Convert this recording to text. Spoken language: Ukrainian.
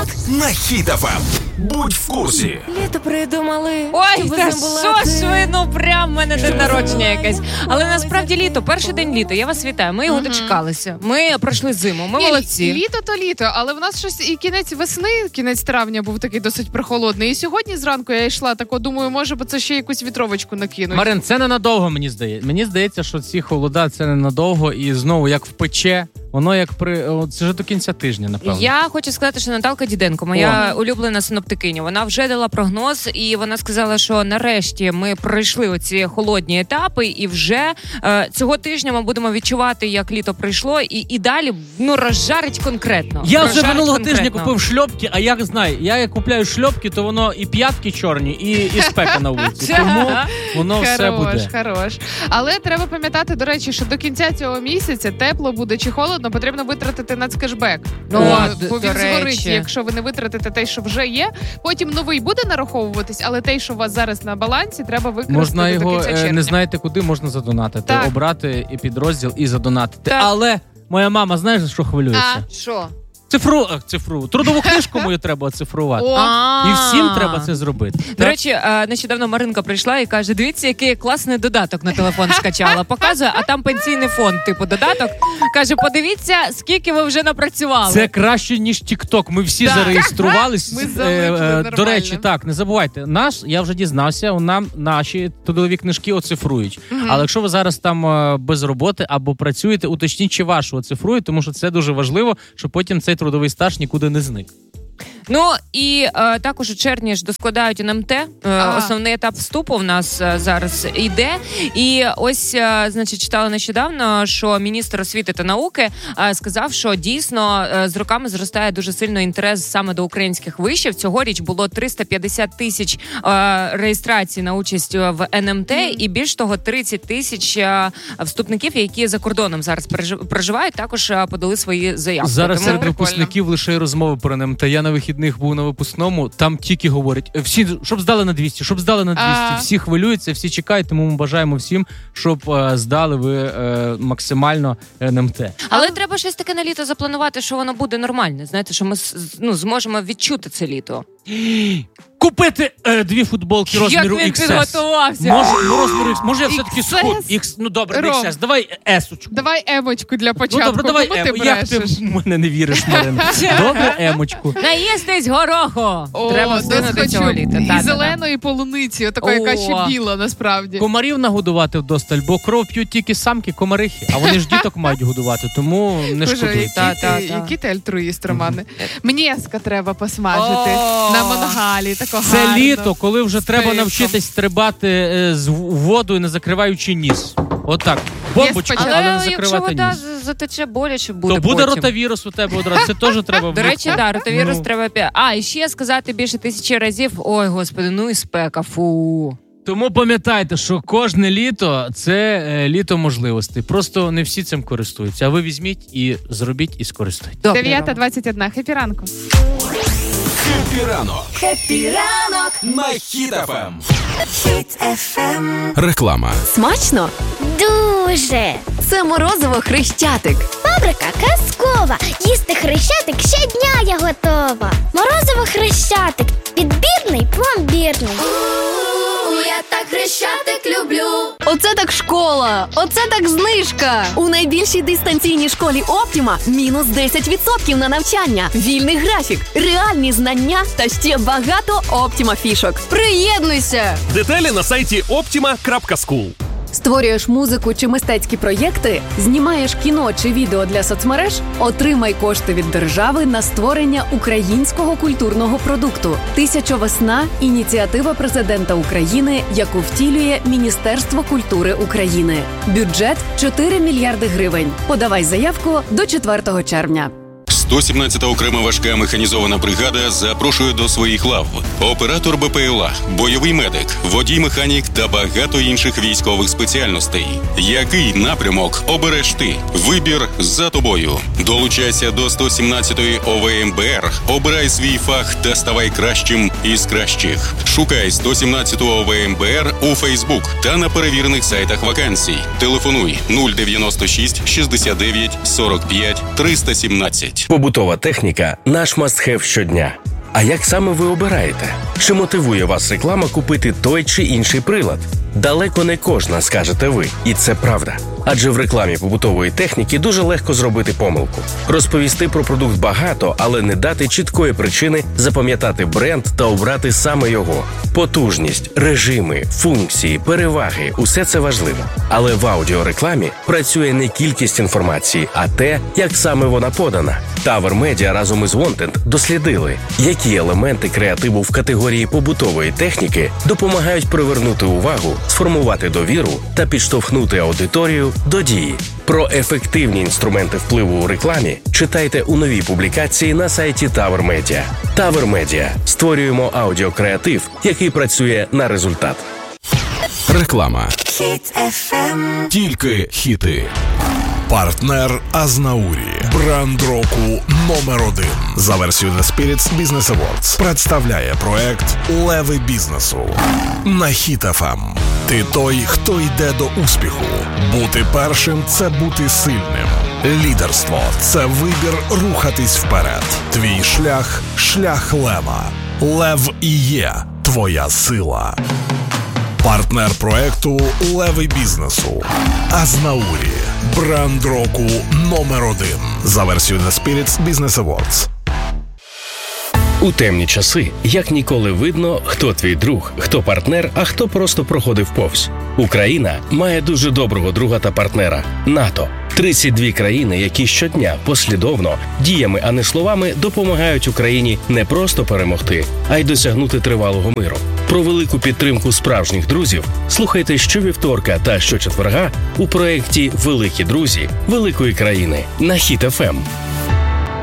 на Хіт ФМ. Будь в курсі. Літо придумали. Ой, та що ж ви, ну прям в мене день народження якесь. Але насправді літо, перший день літа, я вас вітаю. Ми його дочекалися. Ми пройшли зиму, ми молодці. Літо то літо, але в нас щось і кінець весни, кінець травня був такий досить прохолодний. І сьогодні зранку я йшла, тако думаю, може б це ще якусь вітровочку накинуть. Марин, це ненадовго, мені здається. Мені здається, що ці холода це ненадовго і знову як впече. Воно як це вже до кінця тижня, напевно. Я хочу сказати, що Наталка Діденко, моя улюблена синоптикиня, вона вже дала прогноз, і вона сказала, що нарешті ми пройшли оці холодні етапи, і вже цього тижня ми будемо відчувати, як літо прийшло, і далі розжарить конкретно. Я вже минулого тижня купив шльопки, а як знаю, я купляю шльопки, то воно і п'ятки чорні, і спека на вулиці. Тому воно все буде. Хорош. Але треба пам'ятати, до речі, що до кінця цього місяця тепло буде чи холодно, потрібно витратити нацкешбек. Бо він згорить, якщо ви не витратите те, що вже є. Потім новий буде нараховуватись, але те, що у вас зараз на балансі, треба використати можна до кінця червня. Можна не знаєте куди, можна задонатити. Так. Обрати підрозділ і задонатити. Так. Але моя мама, знаєш, за що хвилюється? Що? Цифру. Трудову книжку мою треба оцифрувати. І всім треба це зробити. До речі, нещодавно Маринка прийшла і каже, дивіться, який класний додаток на телефон скачала. Показує, а там пенсійний фонд, типу додаток. Каже, подивіться, скільки ви вже напрацювали. Це краще, ніж TikTok. Ми всі зареєструвались. Ми залипли до речі, так, не забувайте. Я вже дізнався, нам наші трудові книжки оцифрують. Але якщо ви зараз там без роботи або працюєте, уточніть, чи вашу оцифрують, тому що це дуже важливо, щоб потім цей трудовий стаж нікуди не зник. Ну, і також у червні ж доскладають НМТ. Основний етап вступу в нас зараз йде. І ось, значить, читала нещодавно, що міністр освіти та науки сказав, що дійсно з роками зростає дуже сильно інтерес саме до українських вишів. Цьогоріч було 350 тисяч реєстрацій на участь в НМТ, і більш того, 30 тисяч вступників, які за кордоном зараз проживають, також подали свої заявки. Зараз серед випускників лише розмови про НМТ. Я на вихідних був на випускному, там тільки говорять, всі, щоб здали на 200, всі хвилюються, всі чекають, тому ми бажаємо всім, щоб здали ви максимально НМТ. Але треба щось таке на літо запланувати, що воно буде нормальне, знаєте, що ми зможемо відчути це літо. Купити 2 футболки розміру XS. Як він підготувався. Може я все-таки сход. Ну добре, не XS. Давай S-очку. Давай емочку для початку. Ну добре, давай Кому ти як ти в мене не віриш, Марина? Добре, емочку. Наїстись гороху. Треба здинути цього літа. І зеленої полуниці, отакої, яка ще біла, насправді. Комарів нагодувати вдосталь, бо кров п'ють тільки самки, комарихи. А вони ж діток мають годувати, тому не шкодують. Який ти альтруїст, Романе. М'єска треба посмажити на мангалі. Це літо, коли вже треба навчитись стрибати з водою, не закриваючи ніс. Отак. Бомбочку, але не закривати ніс. Але якщо вода затече, боляче буде то буде потім. ротавірус у тебе одразу. Це теж треба. До речі, так, ротавірус треба. І ще сказати більше 1000 разів, ой, господи, ну і спека, фу. Тому пам'ятайте, що кожне літо – це літо можливостей. Просто не всі цим користуються. А ви візьміть і зробіть, і скористуйтесь. 9:21. Хеппі ранку. Хеппі ранок. Хеппі ранок. На Хіт ФМ. Хіт ФМ. Реклама. Смачно? Дуже. Це морозиво Хрещатик. Фабрика казкова. Їсти Хрещатик щодня я готова. Морозиво Хрещатик. Підбірний, пломбірний. Я так Хрещатик люблю. Оце так школа! Оце так знижка! У найбільшій дистанційній школі Оптіма мінус 10% на навчання, вільний графік, реальні знання та ще багато Оптіма фішок. Приєднуйся! Деталі на сайті optima.school. Створюєш музику чи мистецькі проєкти, знімаєш кіно чи відео для соцмереж, отримай кошти від держави на створення українського культурного продукту. «1000 весна» – ініціатива президента України, яку втілює Міністерство культури України. Бюджет – 4 мільярди гривень. Подавай заявку до 4 червня. 117-та окрема важка механізована бригада запрошує до своїх лав оператор БПЛА, бойовий медик, водій-механік та багато інших військових спеціальностей. Який напрямок обереш ти? Вибір за тобою. Долучайся до 117-ї ОВМБР, обирай свій фах та ставай кращим із кращих. Шукай 117-ту ОВМБР у Фейсбук та на перевірених сайтах вакансій. Телефонуй 096 69 45 317. Побутова техніка – наш must-have щодня. А як саме ви обираєте? Чи мотивує вас реклама купити той чи інший прилад? Далеко не кожна, скажете ви. І це правда. Адже в рекламі побутової техніки дуже легко зробити помилку. Розповісти про продукт багато, але не дати чіткої причини запам'ятати бренд та обрати саме його. Потужність, режими, функції, переваги – усе це важливо. Але в аудіорекламі працює не кількість інформації, а те, як саме вона подана. Tower Media разом із Wanted дослідили, які елементи креативу в категорії побутової техніки допомагають привернути увагу, сформувати довіру та підштовхнути аудиторію до дії. Про ефективні інструменти впливу у рекламі читайте у новій публікації на сайті Tower Media. Tower Media. Створюємо аудіокреатив, який працює на результат. Реклама. Хіт FM. Тільки хіти. Партнер Азнаурі. Бренд року номер 1. За версією The Spirits Business Awards представляє проект «Леви бізнесу» на Хіт FM. Ти той, хто йде до успіху. Бути першим – це бути сильним. Лідерство – це вибір рухатись вперед. Твій шлях – шлях лева. Лев і є твоя сила. Партнер проекту «Леви бізнесу» Азнаурі. Бренд року номер 1. За версією The Spirits Business Awards. У темні часи як ніколи видно, хто твій друг, хто партнер, а хто просто проходив повз. Україна має дуже доброго друга та партнера – НАТО. 32 країни, які щодня послідовно, діями, а не словами, допомагають Україні не просто перемогти, а й досягнути тривалого миру. Про велику підтримку справжніх друзів слухайте щовівторка та щочетверга у проєкті «Великі друзі Великої країни» на Хіт FM.